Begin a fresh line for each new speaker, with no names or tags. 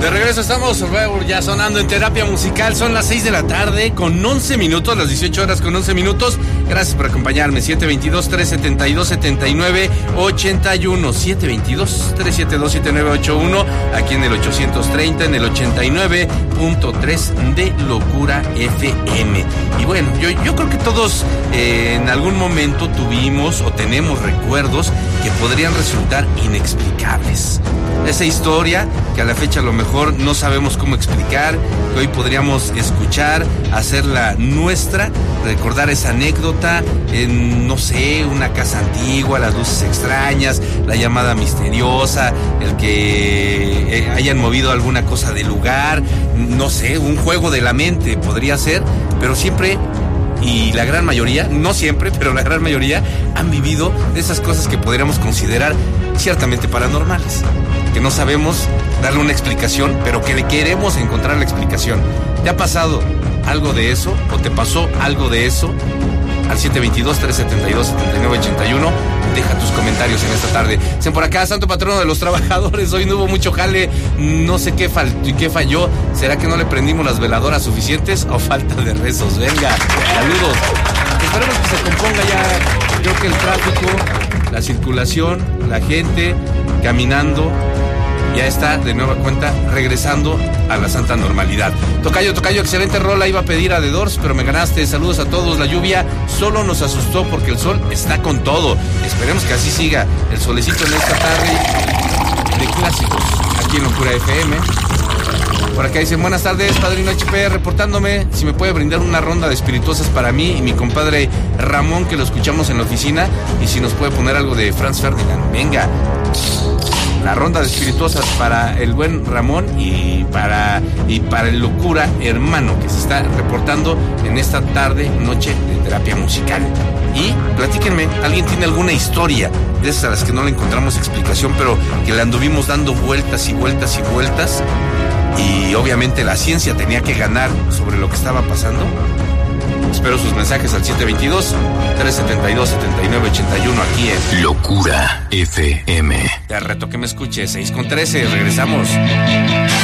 De regreso estamos, ya sonando en Terapia Musical. Son las 6 de la tarde con 11 minutos, las 18 horas con 11 minutos. Gracias por acompañarme. 722-372-7981. 722-372-7981. Aquí en el 830, en el 89.3 de Locura FM. Y bueno, yo creo que todos en algún momento tuvimos o tenemos recuerdos que podrían resultar inexplicables. Esa historia que a la fecha a lo mejor no sabemos cómo explicar, que hoy podríamos escuchar, hacerla nuestra, recordar esa anécdota en, no sé, una casa antigua, las luces extrañas, la llamada misteriosa, el que hayan movido alguna cosa del lugar, no sé, un juego de la mente podría ser, pero siempre, y la gran mayoría, no siempre, pero la gran mayoría han vivido de esas cosas que podríamos considerar ciertamente paranormales, que no sabemos darle una explicación, pero que le queremos encontrar la explicación. ¿Te ha pasado algo de eso o te pasó algo de eso? Al 722-372-7981 deja tus comentarios en esta tarde. Dicen por acá, santo patrono de los trabajadores, hoy no hubo mucho jale, no sé qué faltó y qué falló. ¿Será que no le prendimos las veladoras suficientes o falta de rezos? Venga, saludos. Esperemos que se componga ya, creo que el tráfico, la circulación, la gente caminando, ya está de nueva cuenta regresando a la santa normalidad. Tocayo, excelente rola, iba a pedir a The Doors, pero me ganaste. Saludos a todos. La lluvia solo nos asustó porque el sol está con todo. Esperemos que así siga el solecito en esta tarde de clásicos aquí en Locura FM. Por acá dicen, buenas tardes, padrino HP, reportándome si me puede brindar una ronda de espirituosas para mí y mi compadre Ramón, que lo escuchamos en la oficina, y si nos puede poner algo de Franz Ferdinand. Venga, la ronda de espirituosas para el buen Ramón y para el Locura hermano que se está reportando en esta tarde, noche de terapia musical. Y platíquenme, ¿alguien tiene alguna historia de esas a las que no le encontramos explicación, pero que le anduvimos dando vueltas y vueltas y vueltas? Y obviamente la ciencia tenía que ganar sobre lo que estaba pasando. Espero sus mensajes al 722-372-7981 aquí en
Locura FM.
Te reto que me escuche, 6:13, regresamos.